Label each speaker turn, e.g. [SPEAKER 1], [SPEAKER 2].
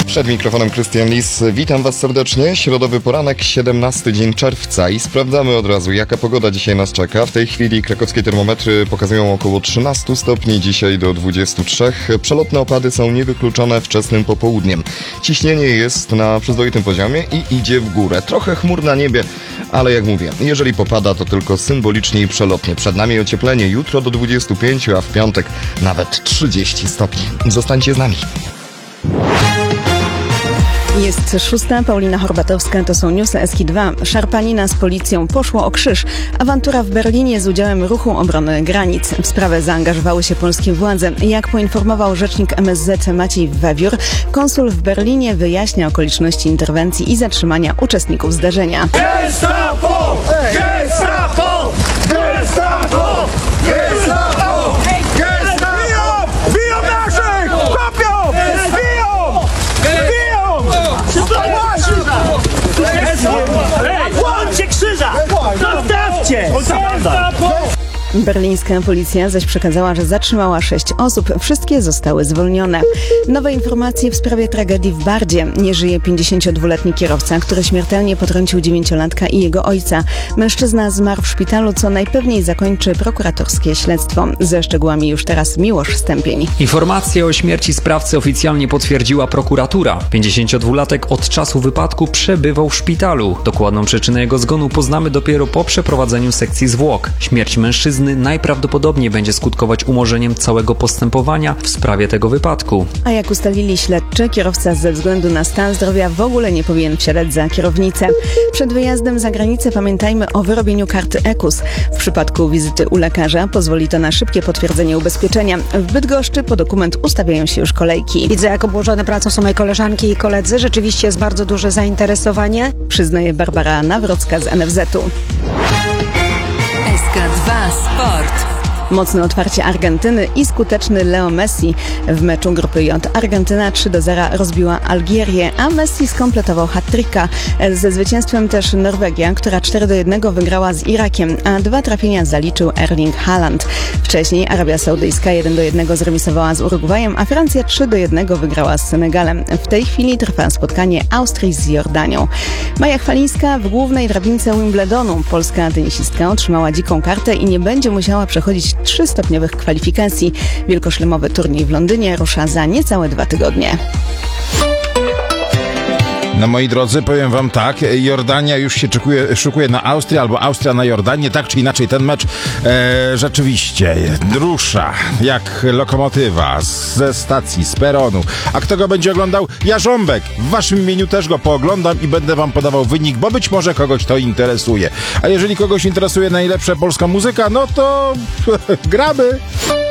[SPEAKER 1] Przed mikrofonem Krystian Lis. Witam Was serdecznie. Środowy poranek, 17 dzień czerwca i sprawdzamy od razu, jaka pogoda dzisiaj nas czeka. W tej chwili krakowskie termometry pokazują około 13 stopni, dzisiaj do 23. Przelotne opady są niewykluczone wczesnym popołudniem. Ciśnienie jest na przyzwoitym poziomie i idzie w górę. Trochę chmur na niebie, ale jak mówię, jeżeli popada, to tylko symbolicznie i przelotnie. Przed nami ocieplenie jutro do 25, a w piątek nawet 30 stopni. Zostańcie z nami.
[SPEAKER 2] Jest 6. Paulina Horbatowska, to są newsy SK2. Szarpanina z policją poszło o krzyż. Awantura w Berlinie z udziałem Ruchu Obrony Granic. W sprawę zaangażowały się polskie władze. Jak poinformował rzecznik MSZ Maciej Wawiór, konsul w Berlinie wyjaśnia okoliczności interwencji i zatrzymania uczestników zdarzenia.
[SPEAKER 3] Gestapo! Gestapo! Gestapo! Gestapo! Biją naszych! Kopią! Biją! Włączcie krzyża! Zostawcie!
[SPEAKER 2] Berlińska policja zaś przekazała, że zatrzymała 6 osób. Wszystkie zostały zwolnione. Nowe informacje w sprawie tragedii w Bardzie. Nie żyje 52-letni kierowca, który śmiertelnie potrącił 9-latka i jego ojca. Mężczyzna zmarł w szpitalu, co najpewniej zakończy prokuratorskie śledztwo. Ze szczegółami już teraz Miłosz Stępień.
[SPEAKER 4] Informację o śmierci sprawcy oficjalnie potwierdziła prokuratura. 52-latek od czasu wypadku przebywał w szpitalu. Dokładną przyczynę jego zgonu poznamy dopiero po przeprowadzeniu sekcji zwłok. Śmierć mężczyzny najprawdopodobniej będzie skutkować umorzeniem całego postępowania w sprawie tego wypadku.
[SPEAKER 2] A jak ustalili śledczy, kierowca ze względu na stan zdrowia w ogóle nie powinien wsiadać za kierownicę. Przed wyjazdem za granicę pamiętajmy o wyrobieniu karty EKUS. W przypadku wizyty u lekarza pozwoli to na szybkie potwierdzenie ubezpieczenia. W Bydgoszczy po dokument ustawiają się już kolejki.
[SPEAKER 5] Widzę, jak obłożone pracą są moje koleżanki i koledzy. Rzeczywiście jest bardzo duże zainteresowanie.
[SPEAKER 2] Przyznaje Barbara Nawrocka z NFZ-u.
[SPEAKER 6] SK2 Sport.
[SPEAKER 2] Mocne otwarcie Argentyny i skuteczny Leo Messi. W meczu grupy J Argentyna 3-0 rozbiła Algierię, a Messi skompletował hat-tricka. Ze zwycięstwem też Norwegia, która 4-1 wygrała z Irakiem, a 2 trafienia zaliczył Erling Haaland. Wcześniej Arabia Saudyjska 1-1 zremisowała z Urugwajem, a Francja 3-1 wygrała z Senegalem. W tej chwili trwa spotkanie Austrii z Jordanią. Maja Chwalińska w głównej drabince Wimbledonu. Polska tenisistka otrzymała dziką kartę i nie będzie musiała przechodzić 3-stopniowych kwalifikacji. Wielkoszlemowy turniej w Londynie rusza za niecałe 2 tygodnie.
[SPEAKER 7] No moi drodzy, powiem wam tak, Jordania już się szykuje na Austrię, albo Austria na Jordanię, tak czy inaczej ten mecz rzeczywiście rusza jak lokomotywa ze stacji, z peronu. A kto go będzie oglądał? Ja, Żąbek. W waszym imieniu też go pooglądam i będę wam podawał wynik, bo być może kogoś to interesuje. A jeżeli kogoś interesuje najlepsza polska muzyka, no to gramy!